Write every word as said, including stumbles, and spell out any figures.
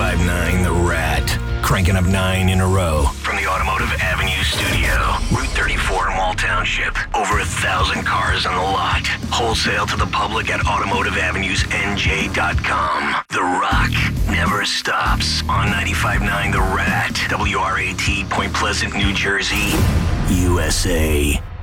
ninety-five point nine The Rat. Cranking up nine in a row. From the Automotive Avenue studio. Route thirty-four, Mall Township. Over a thousand cars on the lot. Wholesale to the public at automotive avenues n j dot com. The Rock never stops on ninety-five point nine The Rat. W R A T, Point Pleasant, New Jersey, U S A.